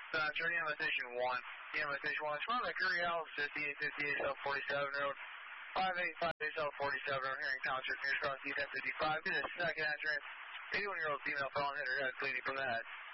Journey on Station 1. EMS Station 1. It's from the Curry House, 5858 South 47 Road. 5858 South 47 Road here in Township, near across East 55. To the second entrance. 81-year-old female falling hit her head, bleeding from the head.